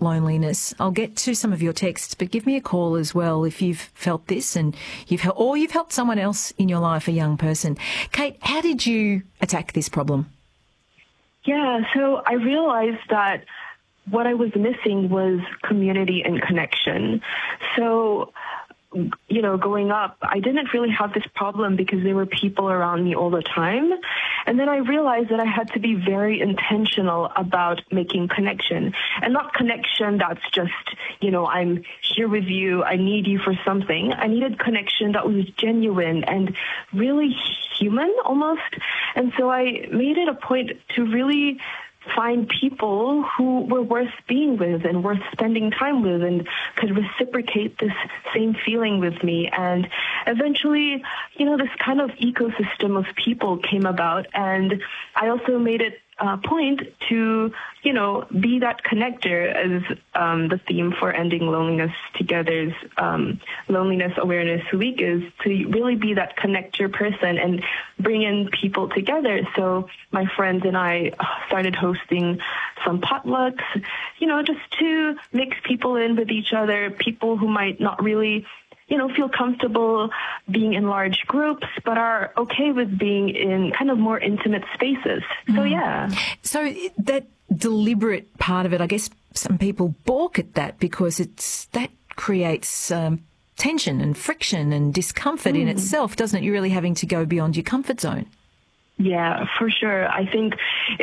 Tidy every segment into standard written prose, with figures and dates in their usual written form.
loneliness. I'll get to some of your texts, but give me a call as well if you've felt this and you've helped someone else in your life, a young person. Kate, how did you attack this problem? Yeah, so I realized that what I was missing was community and connection. So, growing up, I didn't really have this problem because there were people around me all the time. And then I realized that I had to be very intentional about making connection. And not connection that's just, I'm here with you, I need you for something. I needed connection that was genuine and really human almost. And so I made it a point to really find people who were worth being with and worth spending time with and could reciprocate this same feeling with me. And eventually, this kind of ecosystem of people came about. And I also made it a point to, be that connector, as the theme for Ending Loneliness Together's Loneliness Awareness Week is, to really be that connector person and bring in people together. So my friends and I started hosting some potlucks, just to mix people in with each other, people who might not really feel comfortable being in large groups, but are okay with being in kind of more intimate spaces. So, yeah. So that deliberate part of it, I guess some people balk at that because that creates tension and friction and discomfort in itself, doesn't it? You're really having to go beyond your comfort zone. Yeah, for sure. I think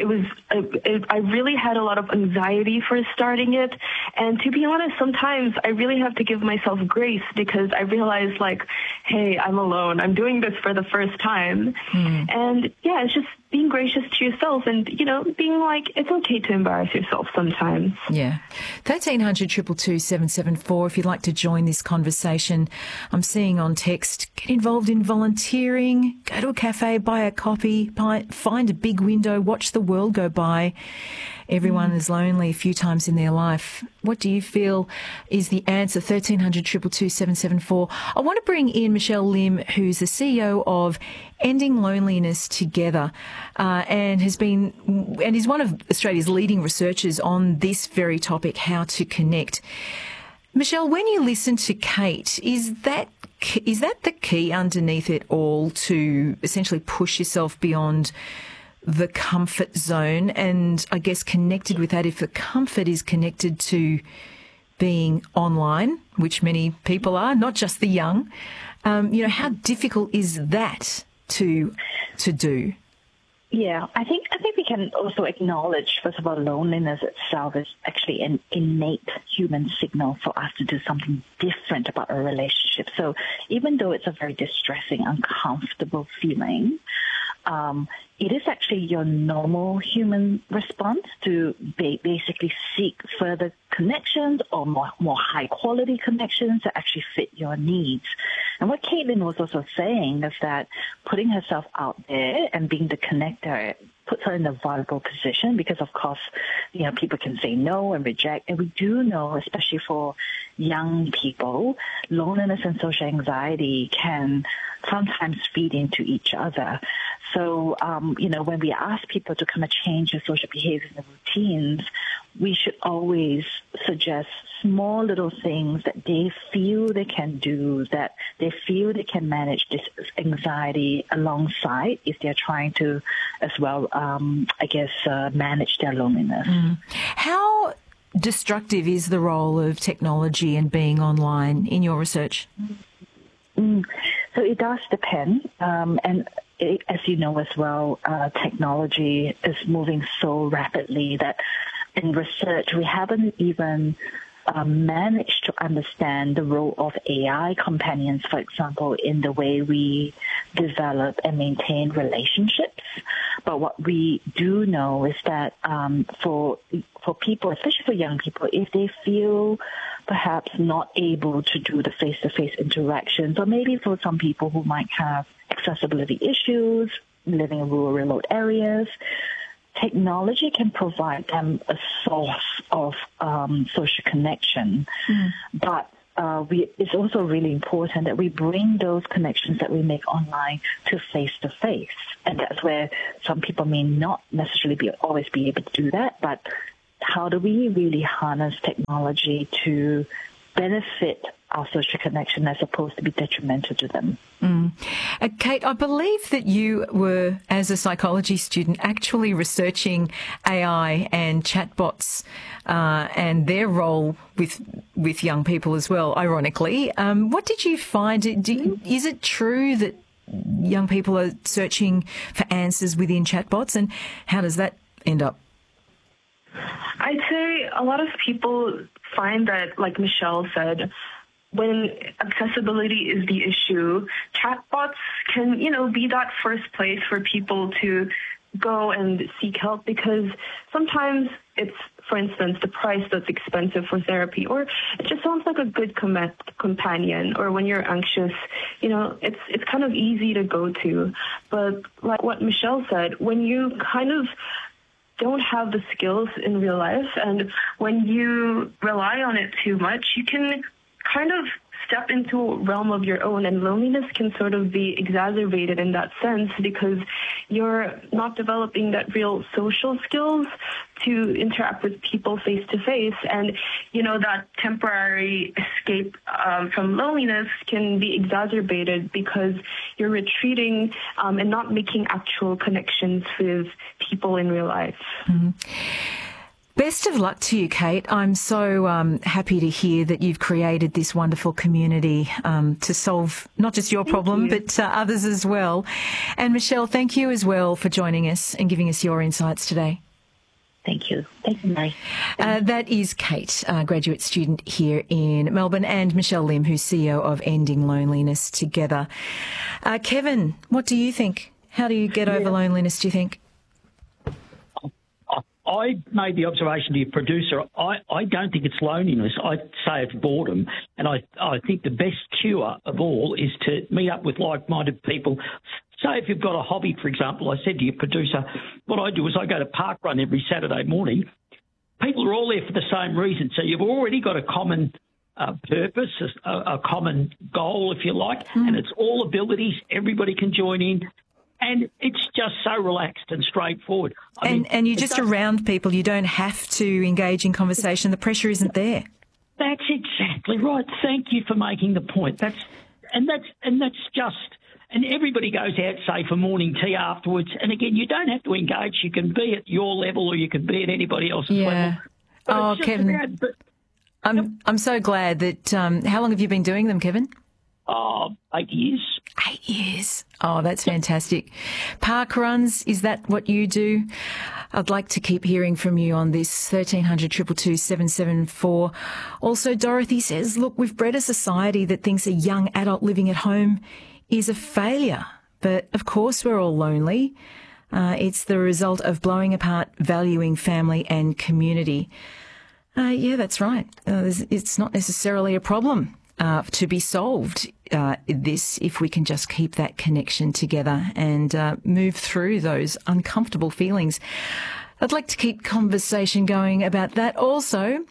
I really had a lot of anxiety for starting it. And to be honest, sometimes I really have to give myself grace because I realize hey, I'm alone. I'm doing this for the first time. And yeah, it's just being gracious to yourself and, being it's okay to embarrass yourself sometimes. Yeah. 1300 222 774 if you'd like to join this conversation. I'm seeing on text, get involved in volunteering, go to a cafe, buy a coffee, find a big window, watch the world go by. Everyone is lonely a few times in their life. What do you feel is the answer? 1300 222 774. I want to bring in Michelle Lim, who's the CEO of Ending Loneliness Together, and is one of Australia's leading researchers on this very topic, how to connect. Michelle, when you listen to Kate, is that the key underneath it all to essentially push yourself beyond the comfort zone? And I guess connected with that, if the comfort is connected to being online, which many people are, not just the young, how difficult is that to do? Yeah, I think we can also acknowledge, first of all, loneliness itself is actually an innate human signal for us to do something different about a relationship. So even though it's a very distressing, uncomfortable feeling, it is actually your normal human response to basically seek further connections or more high-quality connections that actually fit your needs. And what Caitlin was also saying is that putting herself out there and being the connector puts her in a vulnerable position because, of course, people can say no and reject. And we do know, especially for young people, loneliness and social anxiety can sometimes feed into each other. So, when we ask people to kind of change their social behaviors and routines, we should always suggest small little things that they feel they can do, that they feel they can manage this anxiety alongside if they're trying to as well, manage their loneliness. How destructive is the role of technology and being online in your research? So it does depend. As you know as well, technology is moving so rapidly that in research we haven't even managed to understand the role of AI companions, for example, in the way we develop and maintain relationships. But what we do know is that for people, especially for young people, if they feel perhaps not able to do the face-to-face interactions, or maybe for some people who might have accessibility issues, living in rural, remote areas, technology can provide them a source of social connection. But it's also really important that we bring those connections that we make online to face-to-face. And that's where some people may not necessarily always be able to do that, but how do we really harness technology to benefit our social connection as opposed to be detrimental to them. Kate, I believe that you were, as a psychology student, actually researching AI and chatbots and their role with young people as well, ironically. What did you find? Is it true that young people are searching for answers within chatbots, and how does that end up? I'd say a lot of people find that, like Michelle said, when accessibility is the issue, chatbots can, be that first place for people to go and seek help, because sometimes it's, for instance, the price that's expensive for therapy, or it just sounds like a good companion, or when you're anxious, it's kind of easy to go to. But like what Michelle said, when you kind of don't have the skills in real life, and when you rely on it too much, you can kind of step into a realm of your own, and loneliness can sort of be exacerbated in that sense, because you're not developing that real social skills to interact with people face to face. And, that temporary escape from loneliness can be exacerbated because you're retreating and not making actual connections with people in real life. Mm-hmm. Best of luck to you, Kate. I'm so happy to hear that you've created this wonderful community to solve not just your problem, but others as well. And Michelle, thank you as well for joining us and giving us your insights today. Thank you. Thank you, Mary. That is Kate, a graduate student here in Melbourne, and Michelle Lim, who's CEO of Ending Loneliness Together. Kevin, what do you think? How do you get over loneliness, do you think? I made the observation to your producer, I don't think it's loneliness. I say it's boredom. And I think the best cure of all is to meet up with like-minded people. Say if you've got a hobby, for example, I said to your producer, what I do is I go to parkrun every Saturday morning. People are all there for the same reason. So you've already got a common purpose, a common goal, if you like, and it's all abilities. Everybody can join in. And it's just so relaxed and straightforward. And you're just around people. You don't have to engage in conversation. The pressure isn't there. That's exactly right. Thank you for making the point. And everybody goes out, say, for morning tea afterwards. And again, you don't have to engage. You can be at your level, or you can be at anybody else's level. But Kevin, I'm so glad that. How long have you been doing them, Kevin? 8 years. 8 years. Oh, that's fantastic. Park runs, is that what you do? I'd like to keep hearing from you on this, 1300 222 774. Also, Dorothy says, look, we've bred a society that thinks a young adult living at home is a failure. But, of course, we're all lonely. It's the result of blowing apart valuing family and community. Yeah, that's right. It's not necessarily a problem to be solved, if we can just keep that connection together and move through those uncomfortable feelings. I'd like to keep conversation going about that. Also,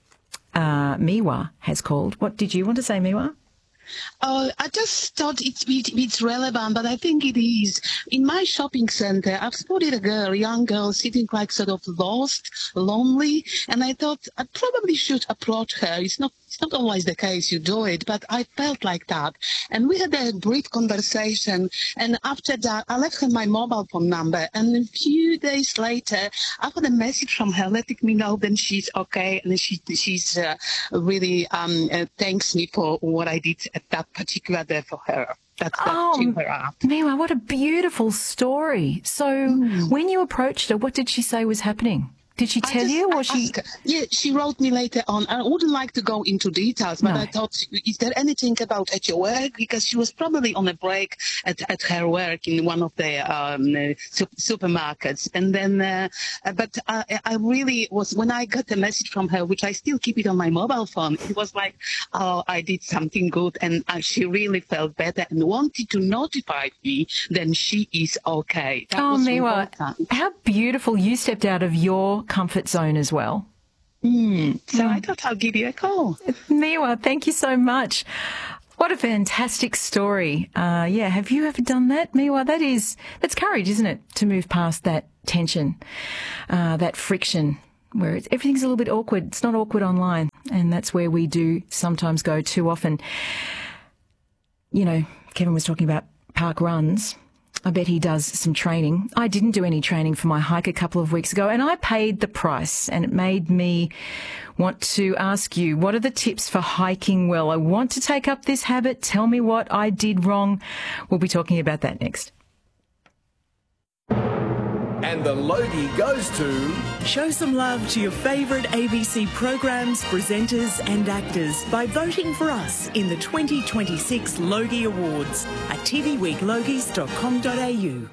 Miwa has called. What did you want to say, Miwa? I just thought it's relevant, but I think it is. In my shopping center, I've spotted a young girl sitting like sort of lost, lonely, and I thought I probably should approach her. It's not always the case you do it, but I felt like that. And we had a brief conversation, and after that, I left her my mobile phone number, and a few days later, I got a message from her letting me know that she's okay, and she's really thanks me for what I did at that particular day for her. That's cheered her up. Miwa, what a beautiful story. So when you approached her, what did she say was happening? Did she tell you, or she? Yeah, she wrote me later on. I wouldn't like to go into details, but I thought, is there anything at your work? Because she was probably on a break at her work in one of the supermarkets. And then, but I really was, when I got a message from her, which I still keep it on my mobile phone, it was like, oh, I did something good. And she really felt better and wanted to notify me then she is okay. That was Miwa, important. How beautiful. You stepped out of your comfort zone as well. So I thought I'll give you a call. Miwa, thank you so much. What a fantastic story. Have you ever done that, Miwa? That's courage, isn't it? To move past that tension, that friction where everything's a little bit awkward. It's not awkward online, and that's where we do sometimes go too often. You know, Kevin was talking about park runs. I bet he does some training. I didn't do any training for my hike a couple of weeks ago, and I paid the price, and it made me want to ask you, what are the tips for hiking well? I want to take up this habit. Tell me what I did wrong. We'll be talking about that next. And the Logie goes to... Show some love to your favourite ABC programs, presenters and actors by voting for us in the 2026 Logie Awards at tvweeklogies.com.au.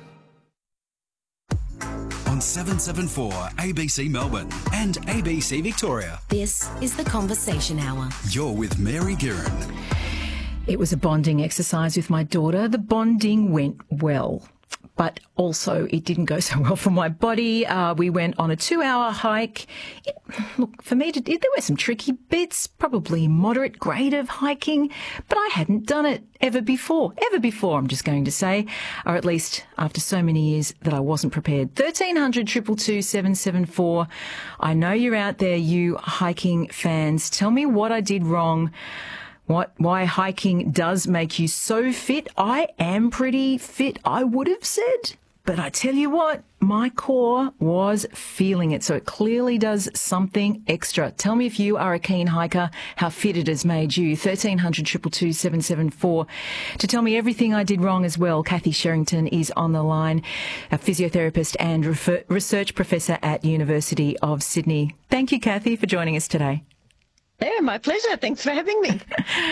On 774 ABC Melbourne and ABC Victoria. This is The Conversation Hour. You're with Mary Giron. It was a bonding exercise with my daughter. The bonding went well, but also it didn't go so well for my body. We went on a 2-hour hike. Look, for me, there were some tricky bits, probably moderate grade of hiking, but I hadn't done it ever before, I'm just going to say, or at least after so many years that I wasn't prepared. 1300 222 774. I know you're out there, you hiking fans. Tell me what I did wrong. Why hiking does make you so fit. I am pretty fit, I would have said. But I tell you what, my core was feeling it. So it clearly does something extra. Tell me if you are a keen hiker, how fit it has made you. 1300 222 774. To tell me everything I did wrong as well, Kathy Sherrington is on the line, a physiotherapist and research professor at University of Sydney. Thank you, Kathy, for joining us today. Yeah, my pleasure. Thanks for having me.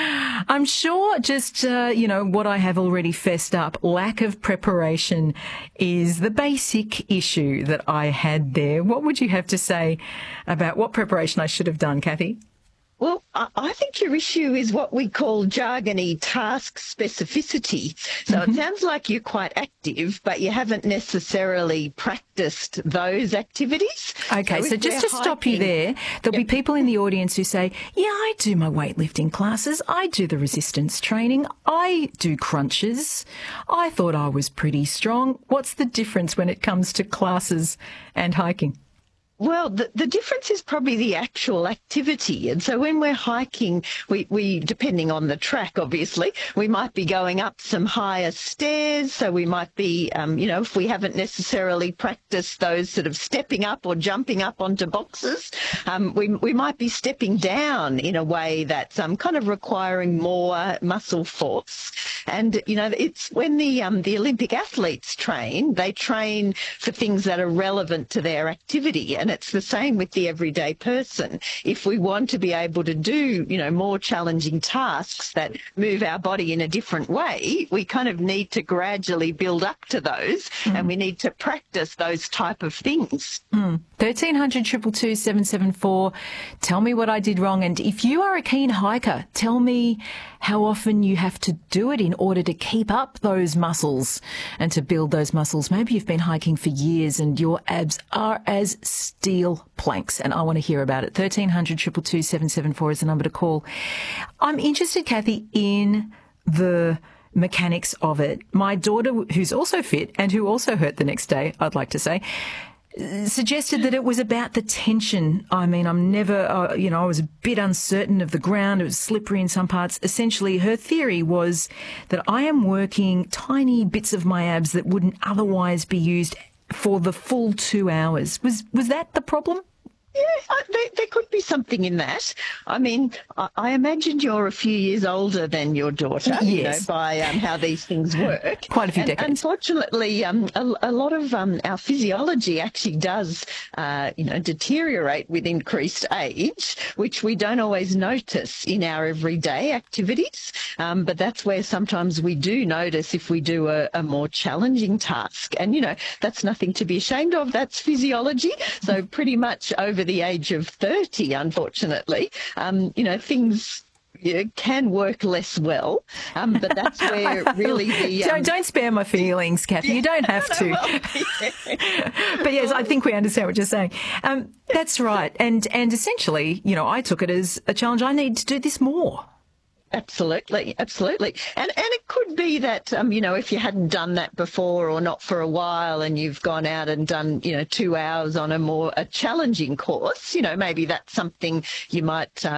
I'm sure just, what I have already fessed up, lack of preparation is the basic issue that I had there. What would you have to say about what preparation I should have done, Kathy? Well, I think your issue is what we call jargony task specificity. So It sounds like you're quite active, but you haven't necessarily practiced those activities. Okay, so just to stop you there, there'll be people in the audience who say, yeah, I do my weightlifting classes, I do the resistance training, I do crunches. I thought I was pretty strong. What's the difference when it comes to classes and hiking? Well, the difference is probably the actual activity. And so when we're hiking, we depending on the track, obviously, we might be going up some higher stairs. So we might be, if we haven't necessarily practiced those sort of stepping up or jumping up onto boxes, we might be stepping down in a way that's kind of requiring more muscle force. And, it's when the Olympic athletes train, they train for things that are relevant to their activity. And it's the same with the everyday person. If we want to be able to do, more challenging tasks that move our body in a different way, we kind of need to gradually build up to those and we need to practice those type of things. 1300 222 774. Tell me what I did wrong. And if you are a keen hiker, tell me how often you have to do it in order to keep up those muscles and to build those muscles. Maybe you've been hiking for years and your abs are as steel planks, and I want to hear about it. 1300 222 774 is the number to call. I'm interested, Kathy, in the mechanics of it. My daughter, who's also fit and who also hurt the next day, I'd like to say, suggested that it was about the tension. I mean, I'm never, I was a bit uncertain of the ground. It was slippery in some parts. Essentially, her theory was that I am working tiny bits of my abs that wouldn't otherwise be used for the full 2 hours. Was that the problem? Yeah, there could be something in that. I mean, I imagine you're a few years older than your daughter, yes, by how these things work. Quite a few decades. Unfortunately, a lot of our physiology actually does, deteriorate with increased age, which we don't always notice in our everyday activities. But that's where sometimes we do notice if we do a more challenging task. And, that's nothing to be ashamed of. That's physiology. So pretty much over the age of 30, unfortunately, things can work less well, but that's where really the... Don't spare my feelings, Kathy. You don't have to. But yes, I think we understand what you're saying. That's right. And essentially, I took it as a challenge. I need to do this more. Absolutely, absolutely. And it could be that, if you hadn't done that before or not for a while and you've gone out and done, 2 hours on a challenging course, maybe that's something you might